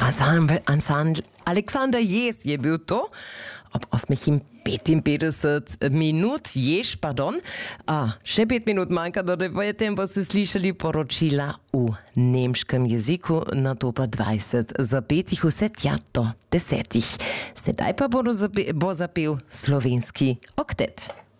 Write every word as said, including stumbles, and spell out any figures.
Ensemble, ensemble. Alexander Jes je bil to, ob osmih petinpetdeset minut, jež, pardon. A, še pet minut manjka do devetem, boste slišali poročila v nemškem jeziku, na to pa dvajset zapetih, vse tja do desetih. Sedaj pa bo, zape, bo zapel slovenski oktet.